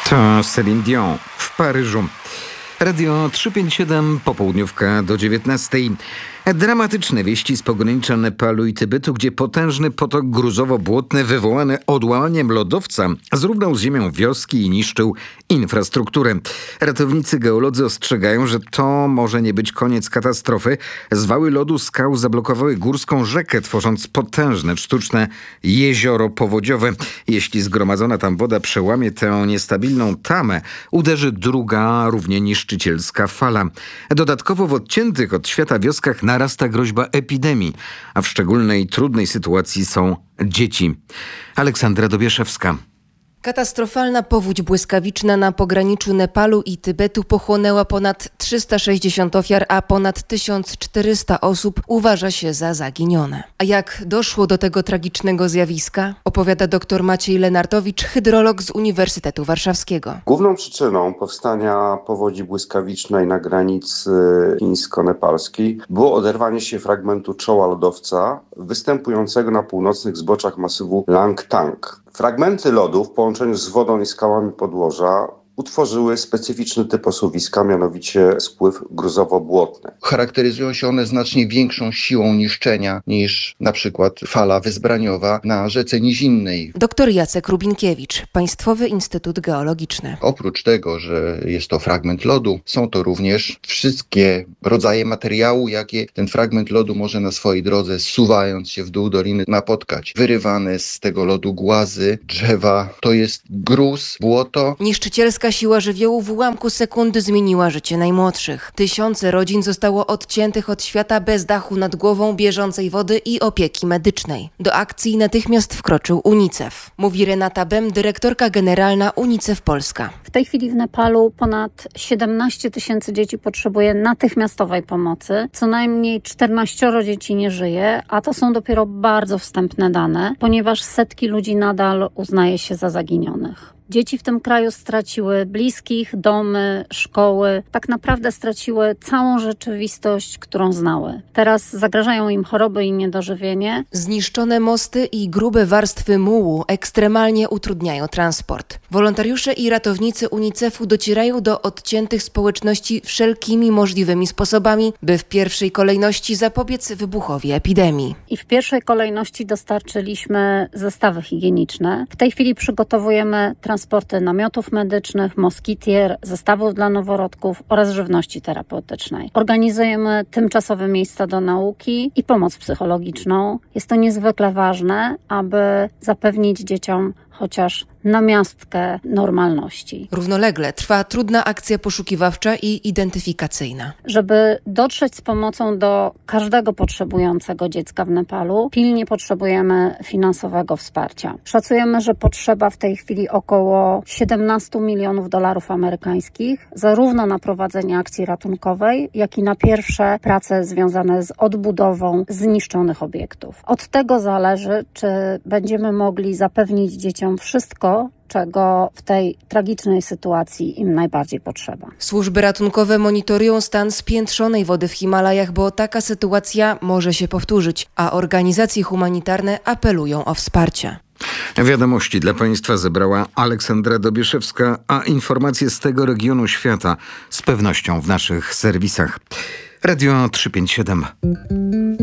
To Céline Dion w Paryżu. Radio 357, popołudniówka do 19. Dramatyczne wieści z pogranicza Nepalu i Tybetu, gdzie potężny potok gruzowo-błotny wywołany odłamaniem lodowca zrównał z ziemią wioski i niszczył infrastrukturę. Ratownicy geolodzy ostrzegają, że to może nie być koniec katastrofy. Zwały lodu skał zablokowały górską rzekę, tworząc potężne, sztuczne jezioro powodziowe. Jeśli zgromadzona tam woda przełamie tę niestabilną tamę, uderzy druga, równie niszczycielska fala. Dodatkowo w odciętych od świata wioskach narasta groźba epidemii, a w szczególnej trudnej sytuacji są dzieci. Aleksandra Dobieszewska. Katastrofalna powódź błyskawiczna na pograniczu Nepalu i Tybetu pochłonęła ponad 360 ofiar, a ponad 1400 osób uważa się za zaginione. A jak doszło do tego tragicznego zjawiska, opowiada dr Maciej Lenartowicz, hydrolog z Uniwersytetu Warszawskiego. Główną przyczyną powstania powodzi błyskawicznej na granicy chińsko-nepalskiej było oderwanie się fragmentu czoła lodowca występującego na północnych zboczach masywu Langtang. Fragmenty lodu w połączeniu z wodą i skałami podłoża utworzyły specyficzny typ osuwiska, mianowicie spływ gruzowo-błotny. Charakteryzują się one znacznie większą siłą niszczenia niż na przykład fala wezbraniowa na rzece nizinnej. Dr Jacek Rubinkiewicz, Państwowy Instytut Geologiczny. Oprócz tego, że jest to fragment lodu, są to również wszystkie rodzaje materiału, jakie ten fragment lodu może na swojej drodze, zsuwając się w dół doliny, napotkać. Wyrywane z tego lodu głazy, drzewa, to jest gruz, błoto. Niszczycielska siła żywiołu w ułamku sekundy zmieniła życie najmłodszych. Tysiące rodzin zostało odciętych od świata bez dachu nad głową, bieżącej wody i opieki medycznej. Do akcji natychmiast wkroczył UNICEF. Mówi Renata Bem, dyrektorka generalna UNICEF Polska. W tej chwili w Nepalu ponad 17 tysięcy dzieci potrzebuje natychmiastowej pomocy. Co najmniej 14 dzieci nie żyje, a to są dopiero bardzo wstępne dane, ponieważ setki ludzi nadal uznaje się za zaginionych. Dzieci w tym kraju straciły bliskich, domy, szkoły. Tak naprawdę straciły całą rzeczywistość, którą znały. Teraz zagrażają im choroby i niedożywienie. Zniszczone mosty i grube warstwy mułu ekstremalnie utrudniają transport. Wolontariusze i ratownicy UNICEF-u docierają do odciętych społeczności wszelkimi możliwymi sposobami, by w pierwszej kolejności zapobiec wybuchowi epidemii. I w pierwszej kolejności dostarczyliśmy zestawy higieniczne. W tej chwili przygotowujemy transporty namiotów medycznych, moskitier, zestawów dla noworodków oraz żywności terapeutycznej. Organizujemy tymczasowe miejsca do nauki i pomoc psychologiczną. Jest to niezwykle ważne, aby zapewnić dzieciom chociaż namiastkę normalności. Równolegle trwa trudna akcja poszukiwawcza i identyfikacyjna. Żeby dotrzeć z pomocą do każdego potrzebującego dziecka w Nepalu, pilnie potrzebujemy finansowego wsparcia. Szacujemy, że potrzeba w tej chwili około 17 milionów dolarów amerykańskich, zarówno na prowadzenie akcji ratunkowej, jak i na pierwsze prace związane z odbudową zniszczonych obiektów. Od tego zależy, czy będziemy mogli zapewnić dzieciom wszystko, czego w tej tragicznej sytuacji im najbardziej potrzeba. Służby ratunkowe monitorują stan spiętrzonej wody w Himalajach, bo taka sytuacja może się powtórzyć, a organizacje humanitarne apelują o wsparcie. Wiadomości dla Państwa zebrała Aleksandra Dobieszewska, a informacje z tego regionu świata z pewnością w naszych serwisach. Radio 357.